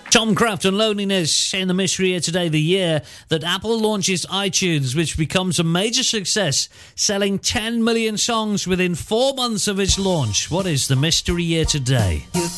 Tom Craft and Loneliness in the mystery here today, the year that Apple launches iTunes, which becomes a major success, selling 10 million songs within 4 months of its launch. What is the mystery year today? You